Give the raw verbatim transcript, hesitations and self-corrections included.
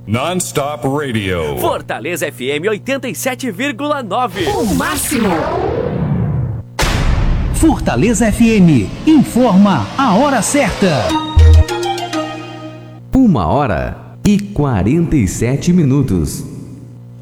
Non-Stop Radio. Fortaleza F M oitenta e sete vírgula nove. O máximo. Fortaleza F M informa a hora certa. Uma hora e quarenta e sete minutos.